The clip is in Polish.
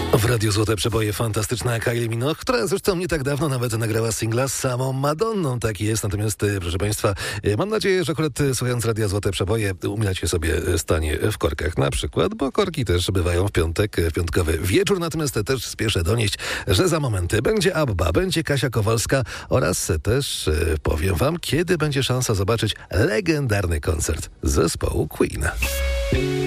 W Radiu Złote Przeboje fantastyczna Kylie Minogue, która zresztą nie tak dawno nawet nagrała singla z samą Madonną. Tak jest, natomiast proszę Państwa, mam nadzieję, że akurat słuchając Radia Złote Przeboje umilacie sobie stanie w korkach na przykład, bo korki też bywają w piątek, w piątkowy wieczór. Natomiast też spieszę donieść, że za momenty będzie Abba, będzie Kasia Kowalska oraz też powiem Wam, kiedy będzie szansa zobaczyć legendarny koncert zespołu Queen.